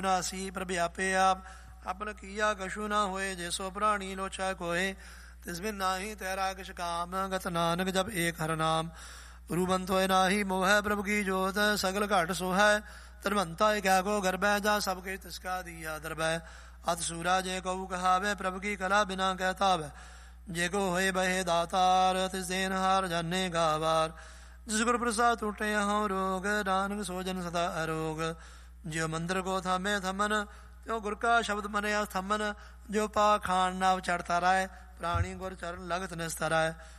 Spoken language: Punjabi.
ਨਾਸੀ ਪ੍ਰਭ ਆਪੇ ਆਪ ਆਪਨ ਕੀਆ ਕਛੂ ਨਾ ਹੋਏ। ਜੇ ਸੋ ਪ੍ਰਾਣੀ ਲੋਚਾ ਕੋਏ ਤਿਸ ਬਿਨ ਨਾਹੀ ਤੇਰਾ ਕਿਛ ਕਾਮ। ਗਤ ਨਾਨਕ ਜਬ ਏਕ ਹਰ ਨਾਮ ਰੂਬੰਤ ਹੋਏ ਨਾਹੀ ਮੋਹੈ। ਪ੍ਰਭ ਕੀ ਜੋਤ ਸਗਲ ਘਟ ਸੋਹੈ। ਧਨਵੰਤਾ ਕਿਆ ਕੋ ਗਰਬੈ ਜਾ ਸਭ ਕੇ ਤਿਸਕਾ ਦੀਆ ਦਰਬੈ। ਅਤ ਸੂਰਾ ਜੇ ਕਉ ਕਹਾਵੇ ਪ੍ਰਭ ਕੀ ਕਲਾ ਬਿਨਾ ਕਹਿਤਾ ਵੈ। ਜੇ ਕੋ ਹੋਏ ਬਹੇ ਦਾਤਾਰ ਤਿਸ ਦੇਨ ਹਾਰ ਜਾਨੇ ਗਾਵਾਰ। ਜਿਸ ਗੁਰ ਪ੍ਰਸਾਦ ਟੁਟੇ ਹਉ ਰੋਗ ਨਾਨਕ ਸੋ ਜਨ ਸਦਾ ਅਰੋਗ। ਜਿਉ ਮੰਦਰ ਕੋ ਥਾਮੇ ਥਮਨ ਤਿਉ ਗੁਰ ਕਾ ਸ਼ਬਦ ਮਨਿਆ ਥਮਨ। ਜੋ ਪਾ ਖਾਨ ਨਾਵ ਚੜ੍ਹਤਾ ਰਾਏ ਪ੍ਰਾਣੀ ਗੁਰ ਚਰਨ ਲਗਤ ਨਿਸਤਰੈ।